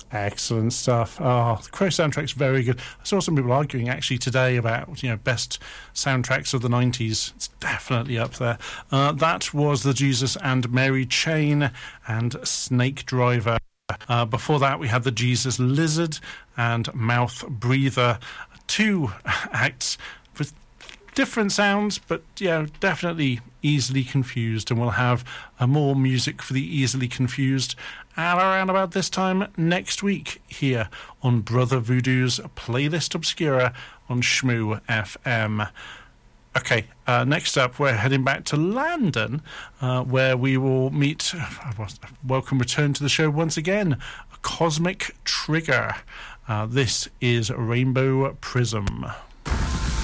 Excellent stuff. Oh, the Crow soundtrack's very good. I saw some people arguing actually today about, best soundtracks of the 90s. It's definitely up there. That was the Jesus and Mary Chain and Snake Driver. Before that, we had the Jesus Lizard and Mouth Breather. Two acts with different sounds, but definitely easily confused, and we'll have more music for the easily confused at around about this time next week here on Brother Voodoo's Playlist Obscura on Shmoo FM. Okay, next up we're heading back to London, where we will meet, welcome return to the show once again, Cosmic Trigger. This is Rainbow Prism.